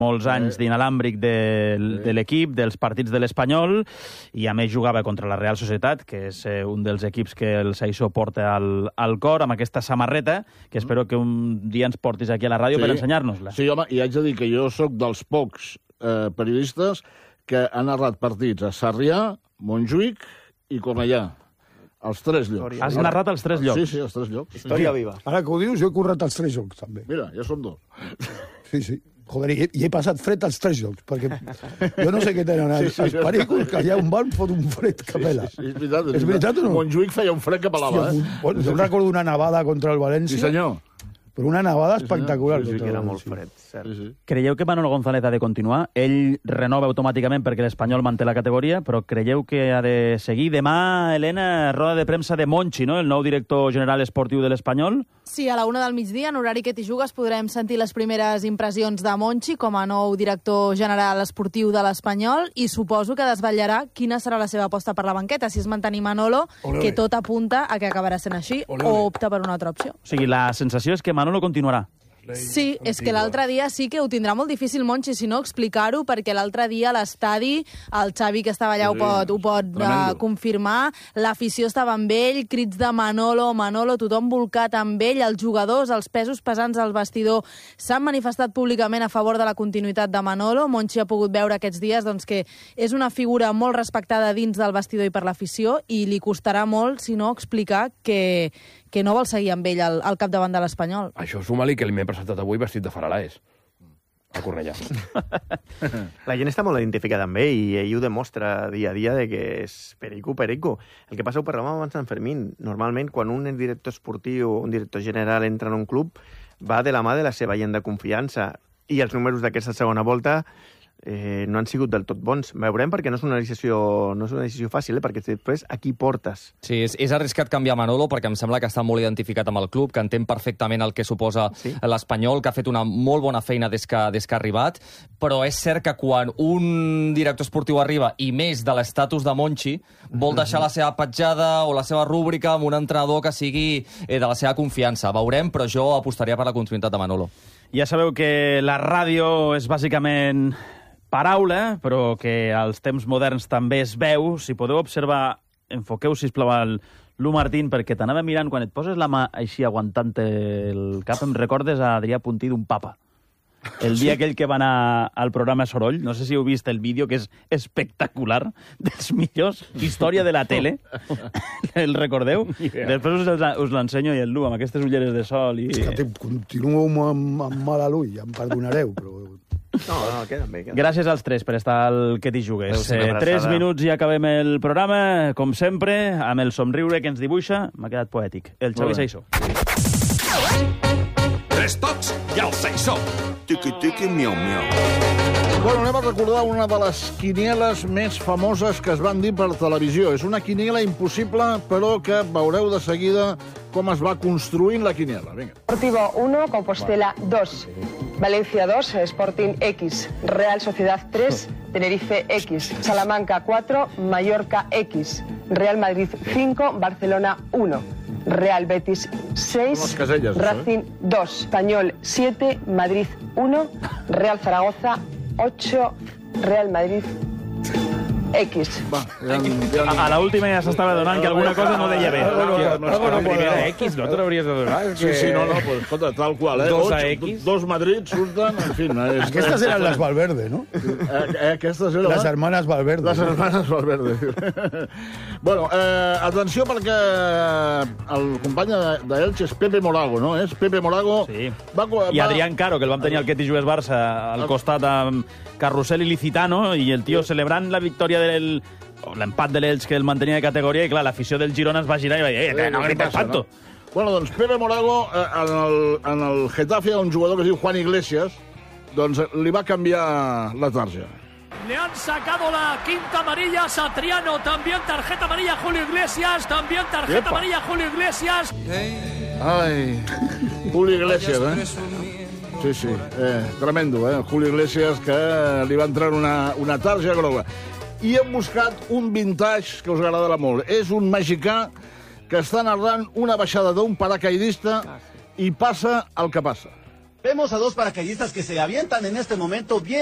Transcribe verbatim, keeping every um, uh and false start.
molts anys d'inalàmbric de, de l'equip, dels partits de l'Espanyol, i a més jugava contra la Real Societat, que és eh, un dels equips que el Saissó porta al, al cor, amb aquesta samarreta, que espero que un dia ens portis aquí a la ràdio sí. per ensenyar-nos-la. Sí, home, i haig de dir que jo sóc dels pocs eh, periodistes que han narrat partits a Sarrià, Montjuïc i Cornellà. Els tres llocs. Has narrat els tres llocs? Sí, sí, els tres llocs. Història viva. Ara que ho dius, jo he currat els tres llocs, també. Mira, ja són dos. Sí, sí. Joder, i he, i he passat fred als tres llocs, perquè jo no sé què tenen els, sí, sí, els pericos, que allà on van fot un fred que pela. Sí, sí, sí, és veritat. És, és veritat o no? Montjuïc feia un fred que pelava, eh? Bueno, jo recordo una nevada contra el València. Sí, senyor. Però una nevada espectacular. Sí, sí, que era molt fred, cert. Sí, sí. Creieu que Manolo González ha de continuar? Ell renova automàticament perquè l'Espanyol manté la categoria, però creieu que ha de seguir? Demà, Helena, roda de premsa de Monchi, no?, el nou director general esportiu de l'Espanyol. Sí, a la una del migdia, en horari que t'hi jugues, podrem sentir les primeres impressions de Monchi com a nou director general esportiu de l'Espanyol, i suposo que desvetllarà quina serà la seva aposta per la banqueta, si és mantenir Manolo, Olé. que tot apunta a que acabarà sent així, Olé, o olé. opta per una altra opció. O sigui, la sensació és que Manolo continuarà. Sí, és que l'altre dia sí que ho tindrà molt difícil, Monchi, si no explicar-ho, perquè l'altre dia a l'estadi, el Xavi, que estava allà, ho pot, ho pot uh, confirmar, l'afició estava amb ell, crits de Manolo, Manolo, tothom volcat amb ell, els jugadors, els pesos pesants al vestidor s'han manifestat públicament a favor de la continuïtat de Manolo. Monchi ha pogut veure aquests dies doncs, que és una figura molt respectada dins del vestidor i per l'afició, i li costarà molt, si no, explicar que, que no vol seguir amb ell al, al capdavant de l'Espanyol. Això suma-li que li m'he presentat avui vestit de faralaes. A Cornellà. La gent està molt identificada amb ell i ell ho demostra dia a dia de que és perico, perico. El que passa, ho parlàvem abans d'en Fermín, normalment quan un director esportiu o un director general entra en un club va de la mà de la seva gent de confiança, i els números d'aquesta segona volta eh, no han sigut del tot bons. Veurem, perquè no és una decisió, no és una decisió fàcil, eh? Perquè després a qui portes? Sí, és, és arriscat canviar Manolo, perquè em sembla que està molt identificat amb el club, que entén perfectament el que suposa sí. l'Espanyol, que ha fet una molt bona feina des que, des que ha arribat, però és cert que quan un director esportiu arriba, i més de l'estatus de Monchi, vol deixar la seva petjada o la seva rúbrica amb un entrenador que sigui eh, de la seva confiança. Veurem, però jo apostaria per la continuïtat de Manolo. Ja sabeu que la ràdio és bàsicament paraula, però que als temps moderns també es veu. Si podeu observar, enfoqueu, sisplau, el Lu Martín, perquè t'anava mirant, quan et poses la mà així aguantant el cap, em recordes a Adrià Puntí d'un papa. El dia aquell que va anar al programa Soroll, no sé si heu vist el vídeo, que és espectacular, dels millors, història de la tele. El recordeu? Yeah. Després us, us l'ensenyo, i el Lu, amb aquestes ulleres de sol. I... Escolta, continuo amb, amb mal a l'ull, ja em perdonareu, però... No, no, queda bé. Queda. Gràcies als tres per estar al Que t'hi jugues. Eh, tres minuts i acabem el programa, com sempre, amb el somriure que ens dibuixa. M'ha quedat poètic. El Xavi Saissó. Tres tocs i el Saissó. Tiqui, tiqui, miau, miau. Bueno, anem a recordar una de les quinieles més famoses que es van dir per televisió. És una quiniela impossible, però que veureu de seguida com es va construint la quiniela. Vinga. Deportivo uno, Compostela dos, Valencia dos, Sporting X, Real Sociedad tres, Tenerife X, Salamanca cuatro, Mallorca X, Real Madrid cinco, Barcelona uno, Real Betis seis, casellas, Racing dos, Español siete, Madrid uno, Real Zaragoza ocho, Real Madrid X. Va, ja, ja... A, a l'última ja s'estava donant que alguna cosa no deia bé. No, no, no, no, no, primera X, no te l'hauries de donar. Sí, sí, no, no, pues, escolta, tal qual, eh? Dos a Ocho, X. Dos Madrid surten, en fi... És... Aquestes eren les Valverde, no? Eh, aquestes eren... Les hermanes Valverde. Les hermanes Valverde. Bueno, eh, atenció, perquè el company d'Elche és Pepe Morago, no? És Pepe Morago... Sí. Va, va... I Adrián Caro, que el vam tenir al Que t'hi jugues Barça al costat amb Carrusel i Licitano, i el tio celebrant la victòria del... l'empat de l'Elx que el mantenia de categoria, i clar, l'afició del Girona es va girar i va dir, eh, no grites tanto. No? Bueno, doncs Pepe Morago, eh, en, el, en el Getafe, un jugador que es diu Juan Iglesias, doncs li va canviar la tarja. Le han sacado la quinta amarilla a Satriano, también tarjeta amarilla a Julio Iglesias, también tarjeta Epa. amarilla a Julio Iglesias. Ai, Julio Iglesias, eh? Sí, sí, eh, tremendo, eh? Julio Iglesias, que li va entrar una, una tarja groga. I hem buscat un vintage que us agradarà molt. És un mexicà que està narrant una baixada d'un paracaidista i passa el que passa. Vemos a dos paracaidistas que se avientan en este momento bien